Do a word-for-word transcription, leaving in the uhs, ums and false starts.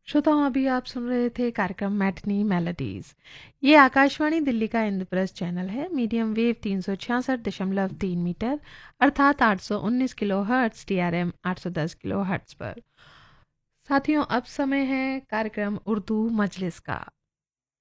श्रोताओं, अभी आप सुन रहे थे कार्यक्रम मैटनी मेलोडीज। ये आकाशवाणी दिल्ली का इंद्रप्रस्थ चैनल है। मीडियम वेव तीन सौ छियासठ दशमलव तीन मीटर अर्थात आठ सौ उन्नीस kilo hertz, T R M आठ सौ दस किलो हर्ट्स पर। साथियों, अब समय है कार्यक्रम उर्दू मजलिस का।